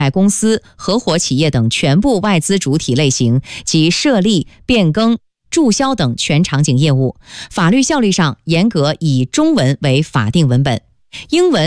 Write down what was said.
公司、合伙企业等全部外资主体类型及设立、变更、注销等全场景业务。法律效力上严格以中文为法定文本，英文